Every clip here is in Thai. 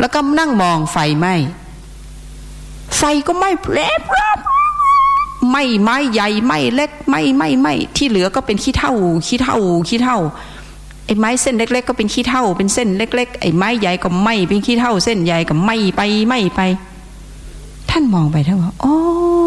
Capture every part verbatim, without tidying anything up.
แล้วก็นั่งมองไฟไหม้ไฟก็ไหม้แปรไหม้ไม้ใหญ่ไหม้เล็กไหม้ไหม้ไหม้ที่เหลือก็เป็นขี้เถ้าขี้เถ้าขี้เถ้าไอ้ไม้เส้นเล็กๆก็เป็นขี้เถ้าเป็นเส้นเล็กๆไอ้ไม้ใหญ่ก็ไหม้เป็นขี้เถ้าเส้นใหญ่ก็ไหม้ไปไหม้ไปท่านมองไปท่านว่าอ๋อ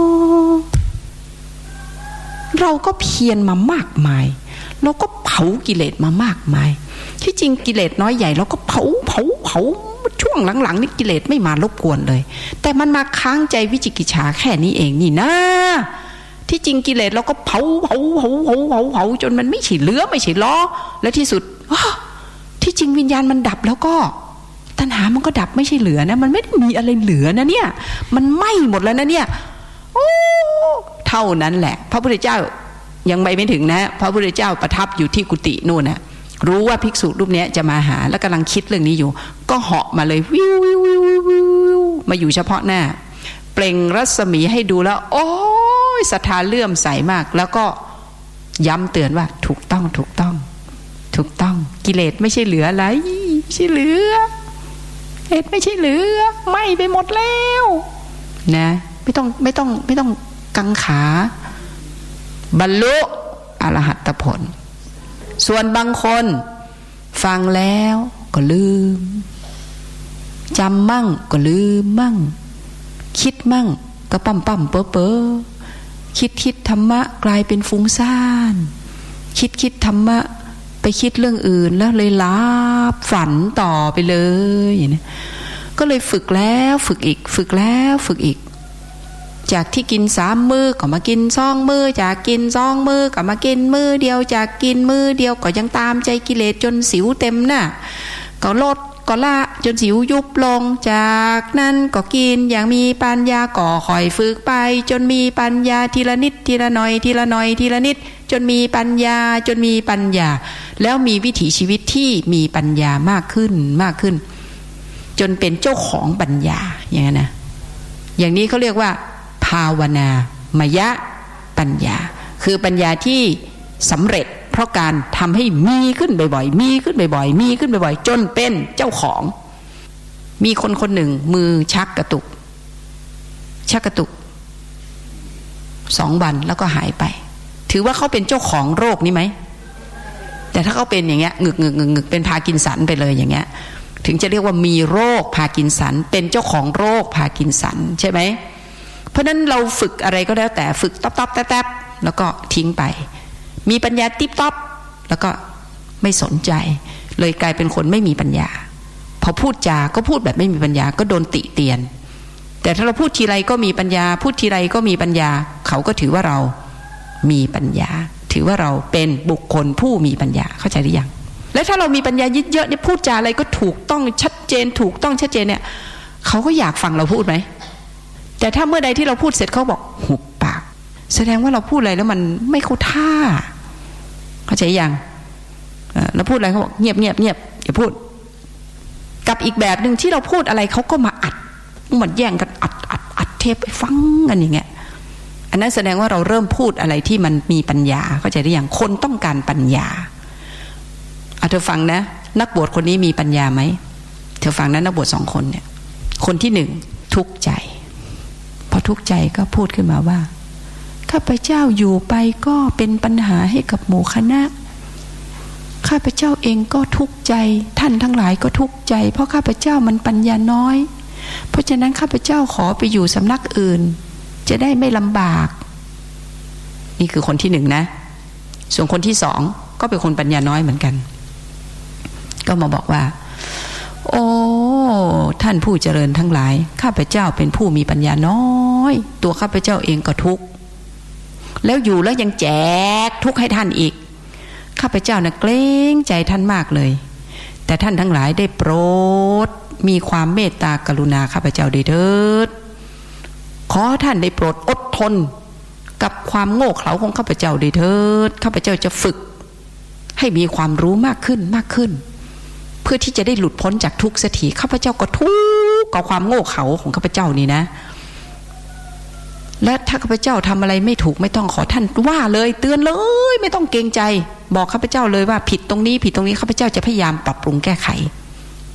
เราก็เพียรมามากมายเราก็เผากิเลสมามากมายที่จริงกิเลสน้อยใหญ่เราก็เผาเผาเผาช่วงหลังๆนี่กิเลสไม่มารบกวนเลยแต่มันมาค้างใจวิจิกิจฉาแค่นี้เองนี่นะที่จริงกิเลสเราก็เผาเผาเผาเผาเผาเผาจนมันไม่ใช่เหลือไม่ใช่ล้อและที่สุดที่จริงวิญญาณมันดับแล้วก็ตัณหามันก็ดับไม่ใช่เหลือนะมันไม่ได้มีอะไรเหลือนะเนี่ยมันไหม้หมดแล้วนะเนี่ยโอ้เท่านั้นแหละพระพุทธเจ้ายังไปไม่ถึงนะพระพุทธเจ้าประทับอยู่ที่กุฏินู่นนะรู้ว่าภิกษุรูปนี้จะมาหาแล้วกำลังคิดเรื่องนี้อยู่ก็เหาะมาเลยวิววิววิววิวมาอยู่เฉพาะหน้าเปล่งรัศมีให้ดูแล้วโอ้ยศรัทธาเลื่อมใสมากแล้วก็ย้ำเตือนว่าถูกต้องถูกต้องถูกต้องกิเลสไม่ใช่เหลืออะไรไม่ใช่เหลือเหตุไม่ใช่เหลือไหม้ไปหมดแล้วนะไม่ต้องไม่ต้องไม่ต้องกังขาบรรลุอรหัตผลส่วนบางคนฟังแล้วก็ลืมจำมั่งก็ลืมมั่งคิดมั่งก็ปั๊มปั๊มเป๋อเป๋อคิดคิดธรรมะกลายเป็นฟุ้งซ่านคิดคิดธรรมะไปคิดเรื่องอื่นแล้วเลยลับฝันต่อไปเลยอย่างนี้ก็เลยฝึกแล้วฝึกอีกฝึกแล้วฝึกอีกจากที่กินสามมื้อก็มากินสองมื้อจากกินสองมื้อก็มากินมื้อเดียวจากกินมื้อเดียวก็ยังตามใจกิเลสจนสิวเต็มหน้าก็ลดก็ละจนสิวยุบลงจากนั้นก็กินอย่างมีปัญญาก่อคอยฝึกไปจนมีปัญญาทีละนิดทีละหน่อยทีละหน่อยทีละนิดจนมีปัญญาจนมีปัญญาแล้วมีวิถีชีวิตที่มีปัญญามากขึ้นมากขึ้นจนเป็นเจ้าของปัญญาอย่างนั้นนะอย่างนี้เขาเรียกว่าภาวนามยปัญญาคือปัญญาที่สำเร็จเพราะการทำให้มีขึ้นบ่อยๆมีขึ้นบ่อยๆมีขึ้นบ่อยๆจนเป็นเจ้าของมีคนคนหนึ่งมือชักกระตุกชักกระตุกสองวันแล้วก็หายไปถือว่าเขาเป็นเจ้าของโรคนี้ไหมแต่ถ้าเขาเป็นอย่างเงี้ยงึกงึกงึกงึกเป็นพาร์กินสันไปเลยอย่างเงี้ยถึงจะเรียกว่ามีโรคพาร์กินสันเป็นเจ้าของโรคพาร์กินสันใช่ไหมเพราะนั้นเราฝึกอะไรก็แล้วแต่ฝึกต๊อบต๊อบแต๊บแต๊บแล้วก็ทิ้งไปมีปัญญาติ๊บต๊อบแล้วก็ไม่สนใจเลยกลายเป็นคนไม่มีปัญญาพอพูดจาก็พูดแบบไม่มีปัญญาก็โดนติเตียนแต่ถ้าเราพูดทีไรก็มีปัญญาพูดทีไรก็มีปัญญาเขาก็ถือว่าเรามีปัญญาถือว่าเราเป็นบุคคลผู้มีปัญญาเข้าใจหรือยังและถ้าเรามีปัญญาเยอะๆเนี่ยพูดจาอะไรก็ถูกต้องชัดเจนถูกต้องชัดเจนเนี่ยเขาก็อยากฟังเราพูดไหมแต่ถ้าเมื่อใดที่เราพูดเสร็จเขาบอกหุบปากแสดงว่าเราพูดอะไรแล้วมันไม่เข้าท่าเข้าใจยังเราพูดอะไรเขาบอกเงียบเงียบเงียบอย่าพูดกับอีกแบบหนึ่งที่เราพูดอะไรเขาก็มาอัดเหมือนแย่งกันอัดอัดอัดเทปไปฟังกันอย่างเงี้ยอันนั้นแสดงว่าเราเริ่มพูดอะไรที่มันมีปัญญาเข้าใจหรือยังคนต้องการปัญญาเอาเธอฟังนะนักบวชคนนี้มีปัญญาไหมเธอฟังนะนักบวชสองคนเนี่ยคนที่หนึ่งทุกข์ใจพอทุกข์ใจก็พูดขึ้นมาว่าข้าพเจ้าอยู่ไปก็เป็นปัญหาให้กับหมู่คณะข้าพเจ้าเองก็ทุกข์ใจท่านทั้งหลายก็ทุกข์ใจเพราะข้าพเจ้ามันปัญญาน้อยเพราะฉะนั้นข้าพเจ้าขอไปอยู่สำนักอื่นจะได้ไม่ลำบากนี่คือคนที่หนึ่งนะส่วนคนที่สองก็เป็นคนปัญญาน้อยเหมือนกันก็มาบอกว่าโอ้ท่านผู้เจริญทั้งหลายข้าพเจ้าเป็นผู้มีปัญญาน้อยตัวข้าพเจ้าเองก็ทุกข์แล้วอยู่แล้วยังแจกทุกข์ให้ท่านอีกข้าพเจ้าน่ะเกรงใจท่านมากเลยแต่ท่านทั้งหลายได้โปรดมีความเมตตากรุณาข้าพเจ้าได้เถิดขอท่านได้โปรดอดทนกับความโง่เขลาของข้าพเจ้าได้เถิดข้าพเจ้าจะฝึกให้มีความรู้มากขึ้นมากขึ้นเพื่อที่จะได้หลุดพ้นจากทุกข์สักทีข้าพเจ้าก็ทุกข์กับความโง่เขลาของข้าพเจ้านี่นะและถ้าข้าพเจ้าทำอะไรไม่ถูกไม่ต้องขอท่านว่าเลยเตือนเลยไม่ต้องเกรงใจบอกข้าพเจ้าเลยว่าผิดตรงนี้ผิดตรงนี้ข้าพเจ้าจะพยายามปรับปรุงแก้ไข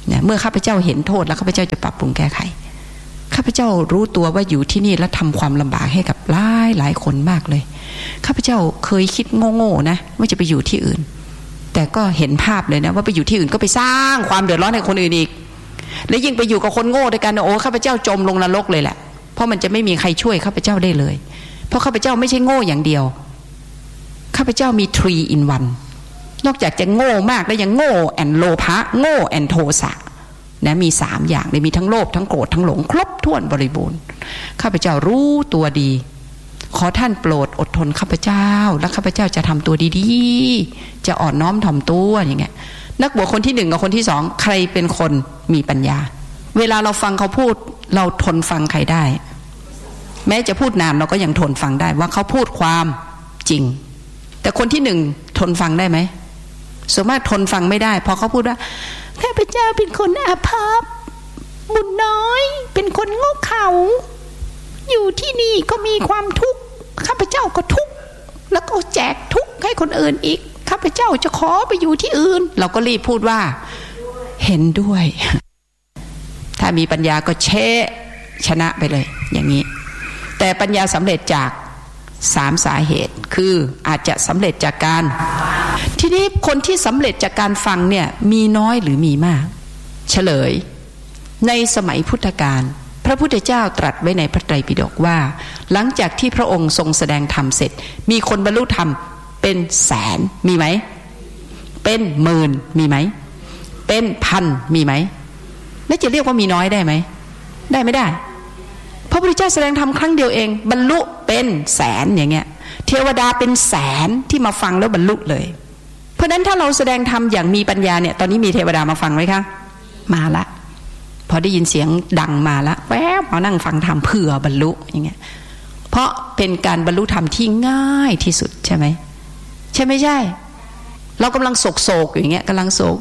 เนี่ยเมื่อข้าพเจ้าเห็นโทษแล้วข้าพเจ้าจะปรับปรุงแก้ไขข้าพเจ้ารู้ตัวว่าอยู่ที่นี่แล้วทำความลำบากให้กับหลายหลายคนมากเลยข้าพเจ้าเคยคิดโง่ๆนะว่าจะไปอยู่ที่อื่นแต่ก็เห็นภาพเลยนะว่าไปอยู่ที่อื่นก็ไปสร้างความเดือดร้อนให้คนอื่นอีกและยิ่งไปอยู่กับคนโง่ด้วยกันโอ้ข้าพเจ้าจมลงนรกเลยแหละเพราะมันจะไม่มีใครช่วยข้าพเจ้าได้เลยเพราะข้าพเจ้าไม่ใช่โง่อย่างเดียวข้าพเจ้ามี three in one นอกจากจะโง่มากแล้วยังโง่แอนโลภะโง่แอนโทสะนะมีสามอย่างเลยมีทั้งโลภทั้งโกรธทั้งหลงครบถ้วนบริบูรณ์ข้าพเจ้ารู้ตัวดีขอท่านโปรดอดทนข้าพเจ้าและข้าพเจ้าจะทำตัวดีๆจะอ่อนน้อมถ่อมตัวอย่างเงี้ยนักบวชคนที่หนึ่งกับคนที่สองใครเป็นคนมีปัญญาเวลาเราฟังเขาพูดเราทนฟังใครได้แม้จะพูดนานเราก็ยังทนฟังได้ว่าเขาพูดความจริงแต่คนที่หนึ่งทนฟังได้ไหมส่วนมากทนฟังไม่ได้พอเขาพูดว่าข้าพเจ้าเป็นคนอาภัพบุญน้อยเป็นคนโง่เขลาอยู่ที่นี่ก็มีความทุกข์ข้าพเจ้าก็ทุกข์แล้วก็แจกทุกข์ให้คนอื่นอีกข้าพเจ้าจะขอไปอยู่ที่อื่นเราก็รีบพูดว่าเห็นด้วยถ้ามีปัญญาก็เชะชนะไปเลยอย่างนี้แต่ปัญญาสำเร็จจากสามสาเหตุคืออาจจะสำเร็จจากการทีนี้คนที่สำเร็จจากการฟังเนี่ยมีน้อยหรือมีมากเฉลยในสมัยพุทธกาลพระพุทธเจ้าตรัสไว้ในพระไตรปิฎกว่าหลังจากที่พระองค์ทรงแสดงธรรมเสร็จมีคนบรรลุธรรมเป็นแสนมีไหมเป็นหมื่นมีไหมเป็นพันมีไหมแล้วจะเรียกว่ามีน้อยได้ไหมได้ไม่ได้พระพุทธเจ้าแสดงธรรมครั้งเดียวเองบรรลุเป็นแสนอย่างเงี้ยเทวดาเป็นแสนที่มาฟังแล้วบรรลุเลยเพราะนั้นถ้าเราแสดงธรรมอย่างมีปัญญาเนี่ยตอนนี้มีเทวดามาฟังไหมคะมาละพอได้ยินเสียงดังมาละแวบมานั่งฟังธรรมเผื่อบรรลุอย่างเงี้ยเพราะเป็นการบรรลุธรรมที่ง่ายที่สุดใช่ไหมใช่ไม่ใช่เรากำลังโศกโศกอย่างเงี้ยกำลังโศก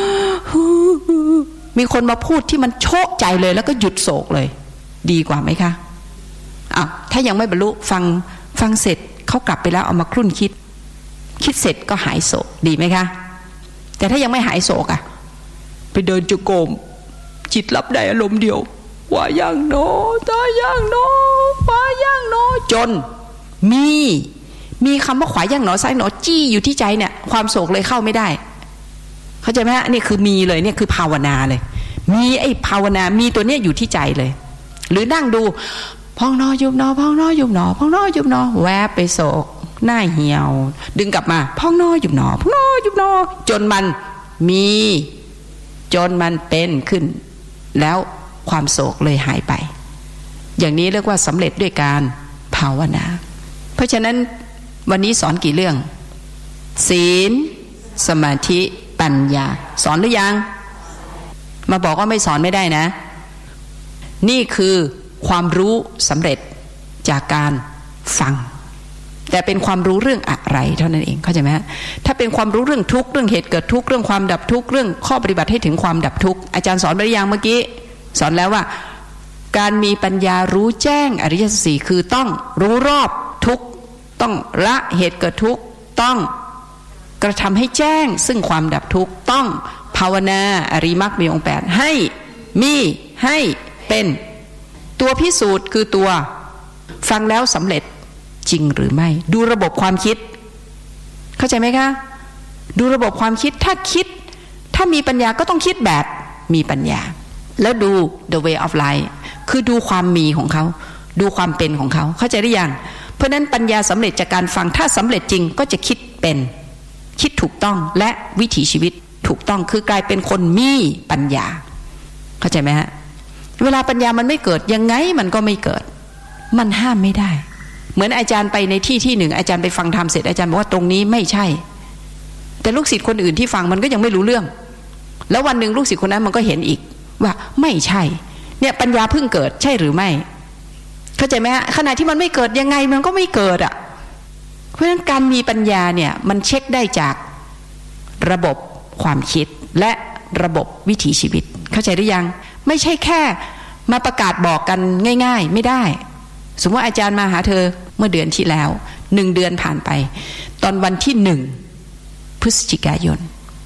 มีคนมาพูดที่มันโชกใจเลยแล้วก็หยุดโศกเลยดีกว่าไหมคะอ้าวถ้ายังไม่บรรลุฟังฟังเสร็จเขากลับไปแล้วเอามาครุ่นคิดคิดเสร็จก็หายโศกดีไหมคะแต่ถ้ายังไม่หายโศกอะไปเดินจุกโกมจิตรับได้อารมณ์เดียวว่าย่างโนตาย่างโนปาย่างโนจนมีมีคำว่าขวาย่างหนอซ้ายหนอจี้อยู่ที่ใจเนี่ยความโศกเลยเข้าไม่ได้เข้าใจไหมฮะนี่คือมีเลยเนี่ยคือภาวนาเลยมีไอ้ภาวนามีตัวเนี้ยอยู่ที่ใจเลยหรือนั่งดูพองนอยุบนอพองนอยุบนอพองนอยุบนอแวบไปโศกหน้าเหี่ยวดึงกลับมาพองนอยุบนอพองนอยุบนอจนมันมีจนมันเป็นขึ้นแล้วความโศกเลยหายไปอย่างนี้เรียกว่าสำเร็จด้วยการภาวนาเพราะฉะนั้นวันนี้สอนกี่เรื่องศีลสมาธิปัญญาสอนหรือยังมาบอกว่าไม่สอนไม่ได้นะนี่คือความรู้สำเร็จจากการฟังแต่เป็นความรู้เรื่องอะไรเท่านั้นเองเข้าใจไหมฮะถ้าเป็นความรู้เรื่องทุกข์เรื่องเหตุเกิดทุกข์เรื่องความดับทุกข์เรื่องข้อปฏิบัติให้ถึงความดับทุกข์อาจารย์สอนไปหรือยังเมื่อกี้สอนแล้วว่าการมีปัญญารู้แจ้งอริยสัจสี่คือต้องรู้รอบทุกข์ต้องละเหตุเกิดทุกข์ต้องกระทำให้แจ้งซึ่งความดับทุกข์ต้องภาวนาอริมักมีองค์แปดให้มีให้เป็นตัวพิสูจน์คือตัวฟังแล้วสำเร็จจริงหรือไม่ดูระบบความคิดเข้าใจไหมคะดูระบบความคิดถ้าคิดถ้ามีปัญญาก็ต้องคิดแบบมีปัญญาแล้วดู the way of life คือดูความมีของเขาดูความเป็นของเขาเข้าใจหรือยังเพราะนั้นปัญญาสำเร็จจากการฟังถ้าสำเร็จจริงก็จะคิดเป็นคิดถูกต้องและวิถีชีวิตถูกต้องคือกลายเป็นคนมีปัญญาเข้าใจไหมฮะเวลาปัญญามันไม่เกิดยังไงมันก็ไม่เกิดมันห้ามไม่ได้เหมือนอาจารย์ไปในที่ที่หนึ่งอาจารย์ไปฟังธรรมเสร็จอาจารย์บอกว่าตรงนี้ไม่ใช่แต่ลูกศิษย์คนอื่นที่ฟังมันก็ยังไม่รู้เรื่องแล้ววันหนึ่งลูกศิษย์คนนั้นมันก็เห็นอีกว่าไม่ใช่เนี่ยปัญญาเพิ่งเกิดใช่หรือไม่เข้าใจไหมฮะขณะที่มันไม่เกิดยังไงมันก็ไม่เกิดอ่ะเพราะฉะนั้นการมีปัญญาเนี่ยมันเช็คได้จากระบบความคิดและระบบวิถีชีวิตเข้าใจหรือยังไม่ใช่แค่มาประกาศบอกกันง่ายๆไม่ได้สมมติว่าอาจารย์มาหาเธอเมื่อเดือนที่แล้วหนึ่งเดือนผ่านไปตอนวันที่หนึ่งพฤศจิกายน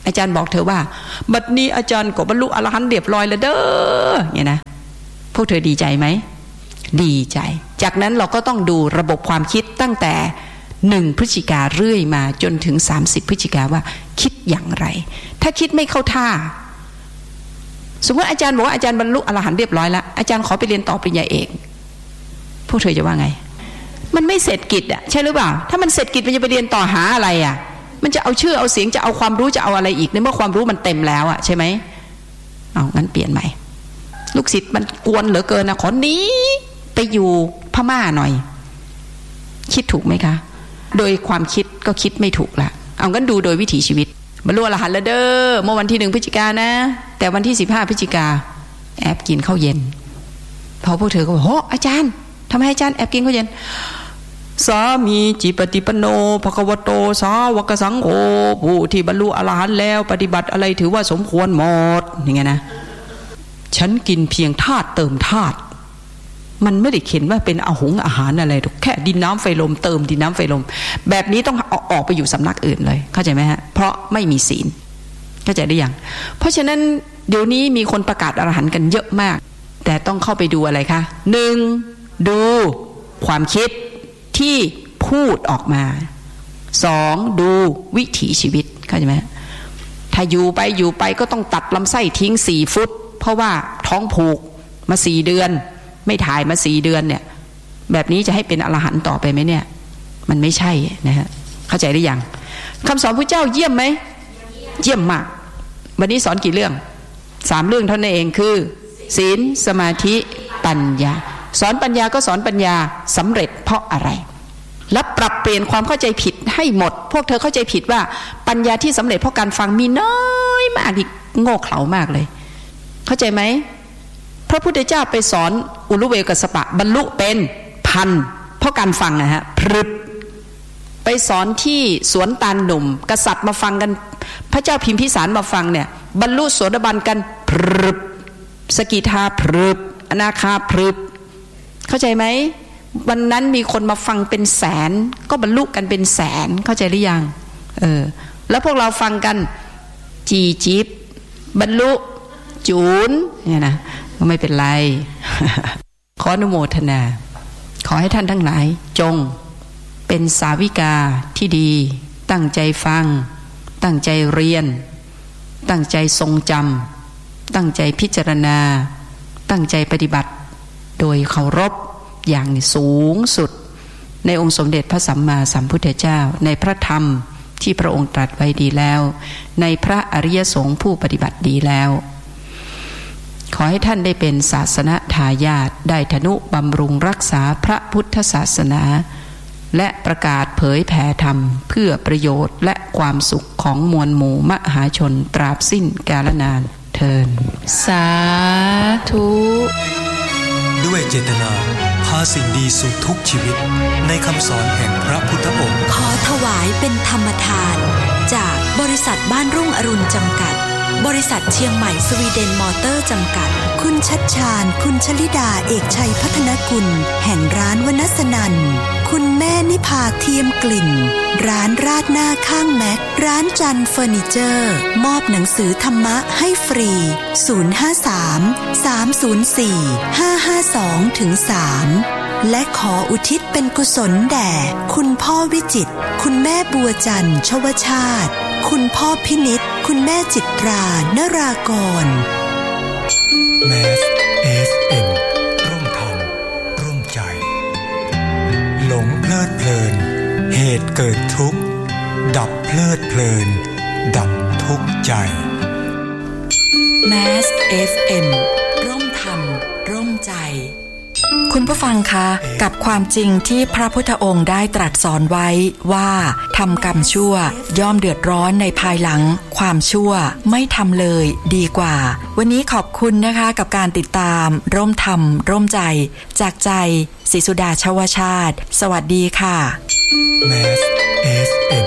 อาจารย์บอกเธอว่าบัดนี้อาจารย์ก็บรรลุอรหันต์เรียบร้อยแล้วเด้อเนี่ยนะพวกเธอดีใจไหมดีใจจากนั้นเราก็ต้องดูระบบความคิดตั้งแต่หนึ่งพฤศจิกาเรื่อยมาจนถึงสามสิบพฤศจิกาว่าคิดอย่างไรถ้าคิดไม่เข้าท่าสมมติอาจารย์บอกว่าอาจารย์บรรลุอรหันต์เรียบร้อยแล้วอาจารย์ขอไปเรียนต่อปริญญาเอกพวกเธอจะว่าไงมันไม่เสร็จกิจอ่ะใช่หรือเปล่าถ้ามันเสร็จกิจมันจะไปเรียนต่อหาอะไรอ่ะมันจะเอาชื่อเอาเสียงจะเอาความรู้จะเอาอะไรอีกในเมื่อความรู้มันเต็มแล้วอ่ะใช่ไหมเอางั้นเปลี่ยนใหม่ลูกศิษย์มันกวนเหลือเกินนะขอหนีไปอยู่พม่าหน่อยคิดถูกไหมคะโดยความคิดก็คิดไม่ถูกละเอางั้นดูโดยวิถีชีวิตบรรลุอรหันต์แล้วเด้อเมื่อวันที่หนึ่งพฤศจิกายนนะแต่วันที่สิบห้าพฤศจิกาแอบกินข้าวเย็นพอพวกเธอก็บอกโอ้อาจารย์ทำไมอาจารย์แอบกินข้าวเย็นสามีจิปฏิปันโนภควโตสาวกสังโฆผู้ที่บรรลุอรหันต์แล้วปฏิบัติอะไรถือว่าสมควรหมดอย่างเงี้ยนะฉันกินเพียงธาตุเติมธาตุมันไม่ได้เขียนว่าเป็นอาหงอาหารอะไรหรอกแค่ดินน้ำไฟลมเติมดินน้ำไฟลมแบบนี้ต้องเอาออกไปอยู่สำนักอื่นเลยเข้าใจไหมฮะเพราะไม่มีศีลเข้าใจได้ยังเพราะฉะนั้นเดี๋ยวนี้มีคนประกาศอรหันต์กันเยอะมากแต่ต้องเข้าไปดูอะไรคะหนึ่งดูความคิดที่พูดออกมาสองดูวิถีชีวิตเข้าใจไหมถ้าอยู่ไปอยู่ไปก็ต้องตัดลำไส้ทิ้งสี่ฟุตเพราะว่าท้องผูกมาสี่เดือนไม่ถ่ายมาสี่เดือนเนี่ยแบบนี้จะให้เป็นอรหันต์ต่อไปไหมเนี่ยมันไม่ใช่นะฮะเข้าใจหรือยังคำสอนพระเจ้าเยี่ยมไหมเยี่ยมมากวันนี้สอนกี่เรื่องสามเรื่องเท่านั้นเองคือศีลสมาธิปัญญาสอนปัญญาก็สอนปัญญาสำเร็จเพราะอะไรและปรับเปลี่ยนความเข้าใจผิดให้หมดพวกเธอเข้าใจผิดว่าปัญญาที่สำเร็จเพราะการฟังมีน้อยมากอีกโง่เขลามากเลยเข้าใจไหมพระพุทธเจ้าไปสอนอุลุเวกัสสปะบรรลุเป็นพันเพราะการฟังนะฮะพรึบไปสอนที่สวนตาลหนุ่มกษัตริย์มาฟังกันพระเจ้าพิมพิสารมาฟังเนี่ยบรรลุโสดาบันกันพรึบสกิทาพรึบอนาคาพรึบเข้าใจไหมวันนั้นมีคนมาฟังเป็นแสนก็บรรลุกันเป็นแสนเข้าใจหรือยังเออแล้วพวกเราฟังกันจีจิบบรรลุจูนเนี่ยนะก็ไม่เป็นไร ขออนุโมทนาขอให้ท่านทั้งหลายจงเป็นสาวิกาที่ดีตั้งใจฟังตั้งใจเรียนตั้งใจทรงจำตั้งใจพิจารณาตั้งใจปฏิบัติโดยเคารพอย่างสูงสุดในองค์สมเด็จพระสัมมาสัมพุทธเจ้าในพระธรรมที่พระองค์ตรัสไว้ดีแล้วในพระอริยสงฆ์ผู้ปฏิบัติดีแล้วขอให้ท่านได้เป็นศาสนทายาทได้ทนุบำรุงรักษาพระพุทธศาสนาและประกาศเผยแผ่ธรรมเพื่อประโยชน์และความสุขของมวลหมู่มหาชนตราบสิ้นกาลนานเทินสาธุด้วยเจตนาพาสิ่งดีสู่ทุกชีวิตในคำสอนแห่งพระพุทธองค์ขอถวายเป็นธรรมทานจากบริษัทบ้านรุ่งอรุณจำกัดบริษัทเชียงใหม่สวีเดนมอเตอร์จำกัดคุณชัดชาญคุณชลิดาเอกชัยพัฒนกุลแห่งร้านวนัสนันคุณแม่นิพาเทียมกลิ่นร้านราดหน้าข้างแม็กร้านจันเฟอร์นิเจอร์มอบหนังสือธรรมะให้ฟรีศูนย์ ห้า สาม สาม ศูนย์ สี่ ห้า ห้า สอง สาม และขออุทิศเป็นกุศลแด่คุณพ่อวิจิตรคุณแม่บัวจันทร์ชวชาติคุณพ่อพินิจคุณแม่จิตรานรากรแมส เอฟ เอ็ม ร่วมทำร่วมใจหลงเพลิดเพลินเหตุเกิดทุกข์ดับเพลิดเพลินดับทุกข์ใจแมส เอฟ เอ็ม ร่วมทำร่วมใจคุณผู้ฟังคะกับความจริงที่พระพุทธองค์ได้ตรัสสอนไว้ว่าทำกรรมชั่วย่อมเดือดร้อนในภายหลังความชั่วไม่ทำเลยดีกว่าวันนี้ขอบคุณนะคะกับการติดตามร่วมธรรมร่วมใจจากใจศรีสุดาชวชาติสวัสดีค่ะแมส เอฟ เอ็ม